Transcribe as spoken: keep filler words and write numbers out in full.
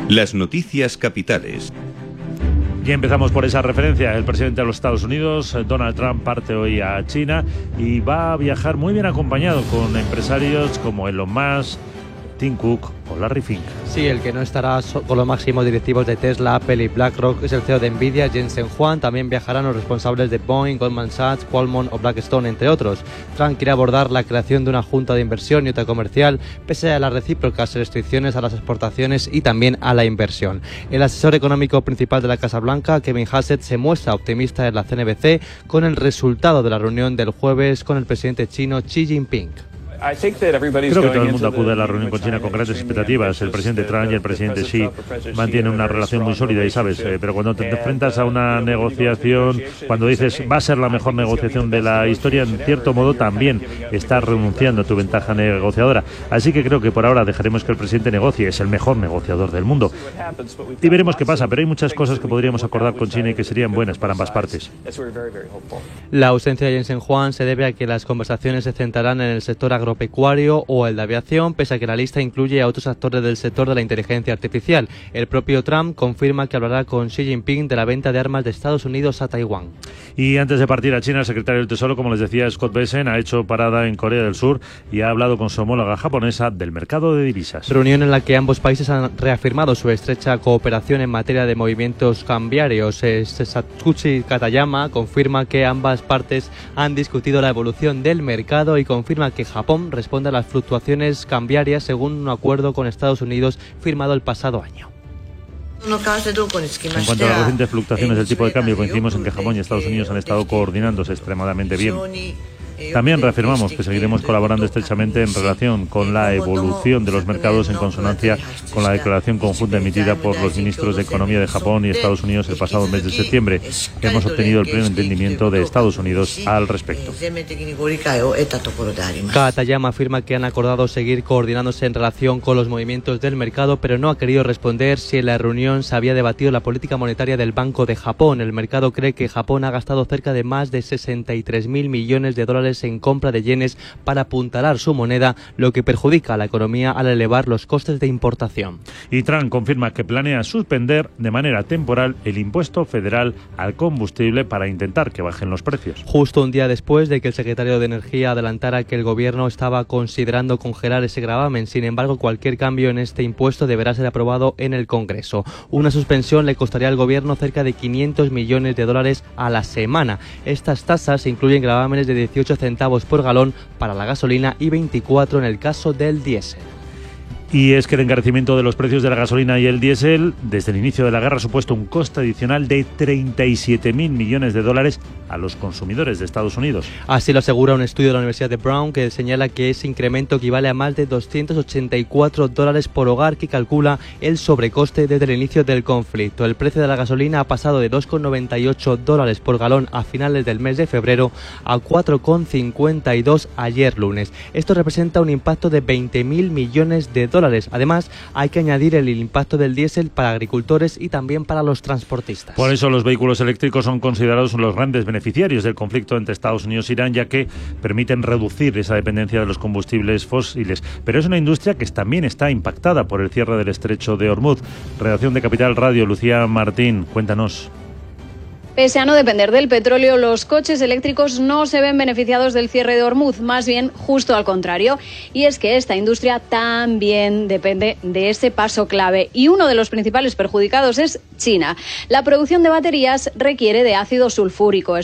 Las noticias capitales. Y empezamos por esa referencia. El presidente de los Estados Unidos, Donald Trump, parte hoy a China y va a viajar muy bien acompañado con empresarios como Elon Musk, Tim Cook o Larry Fink. Sí, el que no estará con los máximos directivos de Tesla, Apple y BlackRock es el C E O de Nvidia, Jensen Huang. También viajarán los responsables de Boeing, Goldman Sachs, Qualcomm o Blackstone, entre otros. Trump quiere abordar la creación de una junta de inversión y otra comercial, pese a las recíprocas restricciones a las exportaciones y también a la inversión. El asesor económico principal de la Casa Blanca, Kevin Hassett, se muestra optimista en la C N B C con el resultado de la reunión del jueves con el presidente chino Xi Jinping. Creo que todo el mundo acude a la reunión con China con grandes expectativas. El presidente Trump y el presidente Xi mantienen una relación muy sólida y sabes, eh, pero cuando te enfrentas a una negociación, cuando dices va a ser la mejor negociación de la historia, en cierto modo también estás renunciando a tu ventaja negociadora. Así que creo que por ahora dejaremos que el presidente negocie, es el mejor negociador del mundo. Y veremos qué pasa, pero hay muchas cosas que podríamos acordar con China y que serían buenas para ambas partes. La ausencia de Jensen Huang se debe a que las conversaciones se centrarán en el sector agropecuario agropecuario o el de aviación, pese a que la lista incluye a otros actores del sector de la inteligencia artificial. El propio Trump confirma que hablará con Xi Jinping de la venta de armas de Estados Unidos a Taiwán. Y antes de partir a China, el secretario del Tesoro, como les decía, Scott Bessent, ha hecho parada en Corea del Sur y ha hablado con su homóloga japonesa del mercado de divisas. Reunión en la que ambos países han reafirmado su estrecha cooperación en materia de movimientos cambiarios. Satsuki Katayama confirma que ambas partes han discutido la evolución del mercado y confirma que Japón responde a las fluctuaciones cambiarias según un acuerdo con Estados Unidos firmado el pasado año. En cuanto a las recientes fluctuaciones del tipo de cambio, coincidimos en que Japón y Estados Unidos han estado coordinándose extremadamente bien. También reafirmamos que seguiremos colaborando estrechamente en relación con la evolución de los mercados en consonancia con la declaración conjunta emitida por los ministros de Economía de Japón y Estados Unidos el pasado mes de septiembre. Hemos obtenido el pleno entendimiento de Estados Unidos al respecto. Katayama afirma que han acordado seguir coordinándose en relación con los movimientos del mercado, pero no ha querido responder si en la reunión se había debatido la política monetaria del Banco de Japón. El mercado cree que Japón ha gastado cerca de más de sesenta y tres mil millones de dólares en compra de yenes para apuntalar su moneda, lo que perjudica a la economía al elevar los costes de importación. Y Trump confirma que planea suspender de manera temporal el impuesto federal al combustible para intentar que bajen los precios. Justo un día después de que el secretario de Energía adelantara que el gobierno estaba considerando congelar ese gravamen. Sin embargo, cualquier cambio en este impuesto deberá ser aprobado en el Congreso. Una suspensión le costaría al gobierno cerca de quinientos millones de dólares a la semana. Estas tasas incluyen gravámenes de dieciocho centavos por galón para la gasolina y veinticuatro en el caso del diésel. Y es que el encarecimiento de los precios de la gasolina y el diésel desde el inicio de la guerra ha supuesto un coste adicional de treinta y siete mil millones de dólares a los consumidores de Estados Unidos. Así lo asegura un estudio de la Universidad de Brown, que señala que ese incremento equivale a más de doscientos ochenta y cuatro dólares por hogar, que calcula el sobrecoste desde el inicio del conflicto. El precio de la gasolina ha pasado de dos con noventa y ocho dólares por galón a finales del mes de febrero a cuatro con cincuenta y dos ayer lunes. Esto representa un impacto de veinte mil millones de dólares. Además, hay que añadir el impacto del diésel para agricultores y también para los transportistas. Por eso los vehículos eléctricos son considerados los grandes beneficiarios del conflicto entre Estados Unidos e Irán, ya que permiten reducir esa dependencia de los combustibles fósiles. Pero es una industria que también está impactada por el cierre del estrecho de Hormuz. Redacción de Capital Radio, Lucía Martín, cuéntanos. Pese a no depender del petróleo, los coches eléctricos no se ven beneficiados del cierre de Hormuz, más bien justo al contrario. Y es que esta industria también depende de ese paso clave. Y uno de los principales perjudicados es China. La producción de baterías requiere de ácido sulfúrico.